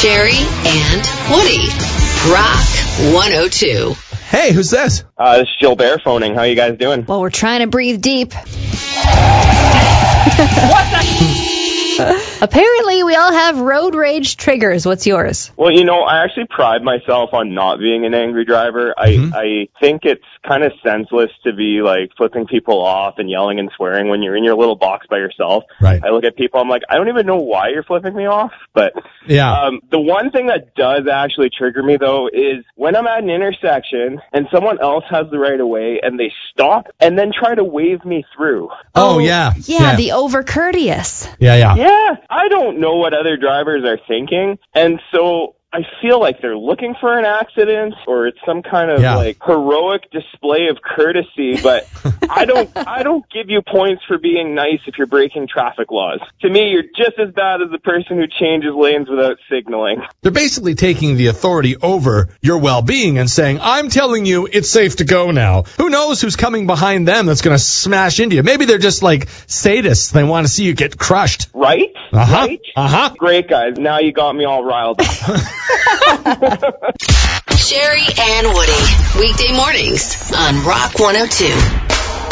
Sherry and Woody. Rock 102. Hey, who's this? This is Gilbert phoning. How you guys doing? Well, we're trying to breathe deep. Apparently, we all have road rage triggers. What's yours? Well, I actually pride myself on not being an angry driver. I think it's kind of senseless to be, flipping people off and yelling and swearing when you're in your little box by yourself. Right. I look at people, I'm like, I don't even know why you're flipping me off. But yeah. The one thing that does actually trigger me, though, is when I'm at an intersection and someone else has the right of way and they stop and then try to wave me through. Oh, yeah. Yeah, the over-courteous. Yeah. Yeah, I don't know what other drivers are thinking, and so I feel like they're looking for an accident or it's some kind of heroic display of courtesy, but I don't give you points for being nice if you're breaking traffic laws. To me, you're just as bad as the person who changes lanes without signaling. They're basically taking the authority over your well-being and saying, I'm telling you it's safe to go now. Who knows who's coming behind them that's going to smash into you? Maybe they're just like sadists. They want to see you get crushed. Right? Uh-huh. Right? Uh-huh. Great, guys. Now you got me all riled up. Sherry and Woody. Weekday mornings on Rock 102.